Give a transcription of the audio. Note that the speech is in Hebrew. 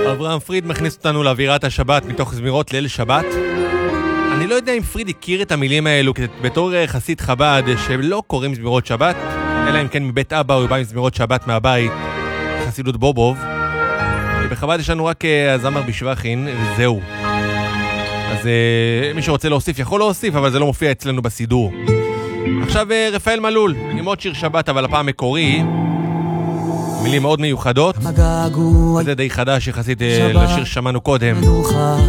אברהם פריד מכניס אותנו לאווירת השבת מתוך זמירות ליל שבת. אני לא יודע אם פריד הכיר את המילים האלו בתור חסיד חב"ד שלא קוראים זמירות שבת, אלא אם כן מבית אבא הוא בא עם זמירות שבת מהבית, חסידות בובוב. בחב"ד יש לנו רק הזמר בשבחין, וזהו. אז מי שרוצה להוסיף יכול להוסיף, אבל זה לא מופיע אצלנו בסידור. עכשיו רפאל מלול, עם עוד שיר שבת, אבל הפעם מקורי. מילים מאוד מיוחדות. זה די חדש יחסית לשיר שמענו קודם.